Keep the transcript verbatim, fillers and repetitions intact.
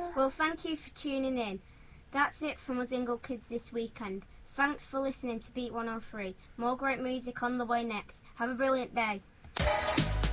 Well, thank you for tuning in. That's it from us Ingle Kids this weekend. Thanks for listening to Beat one oh three. More great music on the way next. Have a brilliant day.